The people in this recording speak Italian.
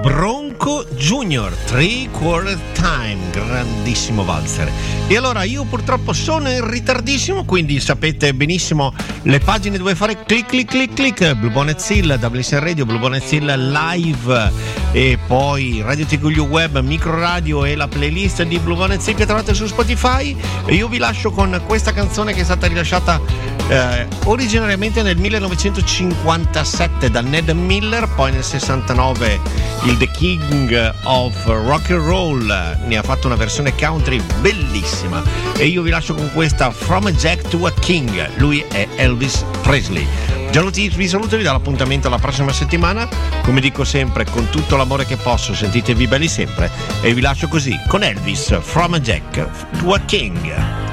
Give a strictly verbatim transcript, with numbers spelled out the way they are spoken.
Bronco Junior, Three Quarter Time, grandissimo valzer. E allora io purtroppo sono in ritardissimo, quindi sapete benissimo le pagine dove fare clic clic clic clic. Blue Bonnet Hill, W S N Radio, Blue Bonnet Hill Live e poi Radio T Q Web, Micro Radio e la playlist di Blue Bonnet Hill che trovate su Spotify. E io vi lascio con questa canzone che è stata rilasciata eh, originariamente nel millenovecentocinquantasette da Ned Miller, poi nel sessantanove il The King of Rock and Roll ne ha fatto una versione country bellissima. E io vi lascio con questa From a Jack to a King. Lui è Elvis Presley. Gianluca vi saluto e vi do l'appuntamento la prossima settimana, come dico sempre, con tutto l'amore che posso. Sentitevi belli sempre e vi lascio così con Elvis, From a Jack to a King.